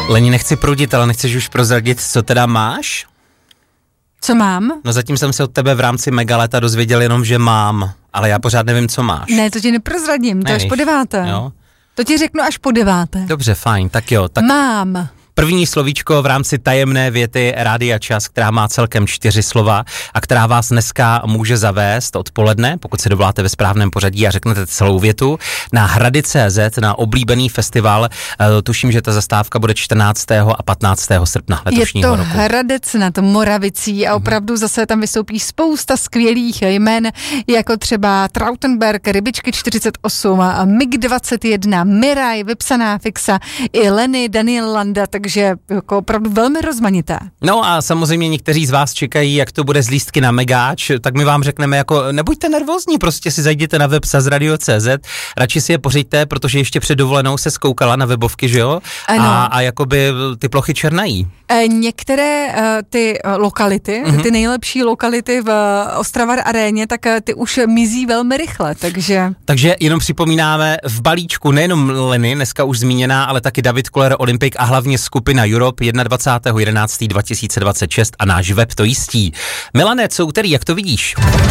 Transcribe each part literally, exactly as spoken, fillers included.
Leni, nechci prudit, ale nechceš už prozradit, co teda máš? Co mám? No zatím jsem se od tebe v rámci Megaleta dozvěděl jenom, že mám, ale já pořád nevím, co máš. Ne, to ti neprozradím, to Nevíš, až po deváté. Jo? To ti řeknu až po deváté. Dobře, fajn, tak jo. Tak... Mám. První slovíčko v rámci tajemné věty Rádia Čas, která má celkem čtyři slova a která vás dneska může zavést odpoledne, pokud se dovoláte ve správném pořadí a řeknete celou větu, na Hrady tečka cé zet, na oblíbený festival. Tuším, že ta zastávka bude čtrnáctého a patnáctého srpna letošního roku. roku. Je to Hradec nad Moravicí a opravdu zase tam vystoupí spousta skvělých jmen, jako třeba Trautenberg, Rybičky čtyřicet osm, Mig dvacet jedna, Miraj, Vypsaná fixa, i Lenny, Daniel Landa, takže jako opravdu velmi rozmanité. No a samozřejmě někteří z vás čekají, jak to bude z lístky na Megáč, tak my vám řekneme jako nebuďte nervózní, prostě si zajděte na web sazradio tečka cé zet, radši si je pořiďte, protože ještě před dovolenou se zkoukala na webovky, že jo? A, a jakoby ty plochy černají. E, některé e, ty lokality, mm-hmm. ty nejlepší lokality v Ostrava aréně, tak ty už mizí velmi rychle, takže... Takže jenom připomínáme v balíčku nejenom Lenny, dneska už zmíněná, ale taky David Koller, Olympik a hlavně skupina Europe dvacátého prvního jedenáctého dva tisíce dvacet šest a náš web to jistí. Milane, co úterý, jak to vidíš?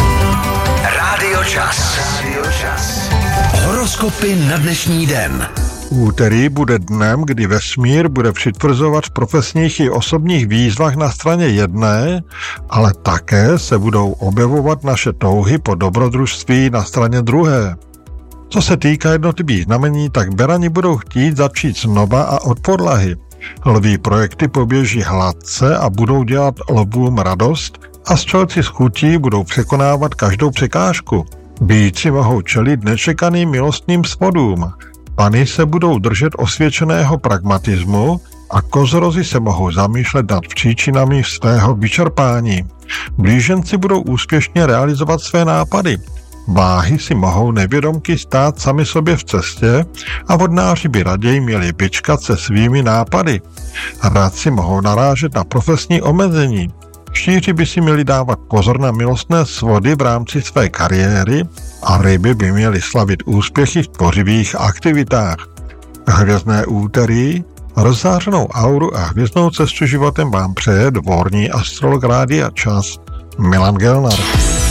Rádio Čas. Rádio Čas. Horoskopy na dnešní den. Úterý bude dnem, kdy vesmír bude přitvrzovat v profesních i osobních výzvách na straně jedné, ale také se budou objevovat naše touhy po dobrodružství na straně druhé. Co se týká jednotlivých znamení, tak berani budou chtít začít znova a od podlahy. Lví projekty poběží hladce a budou dělat lvům radost a střelci z chutí budou překonávat každou překážku. Býci mohou čelit nečekaným milostným svodům. Pany se budou držet osvědčeného pragmatismu a kozorozy se mohou zamýšlet nad příčinami svého vyčerpání. Blíženci budou úspěšně realizovat své nápady. Váhy si mohou nevědomky stát sami sobě v cestě a vodnáři by raději měli vyčkat se svými nápady. Radci mohou narážet na profesní omezení. Štíři by si měli dávat pozor na milostné svody v rámci své kariéry a ryby by měly slavit úspěchy v tvořivých aktivitách. Hvězdné úterý, rozzářenou auru a hvězdnou cestu životem vám přeje dvorní astrolog Rádia Čas Milan Gelnar.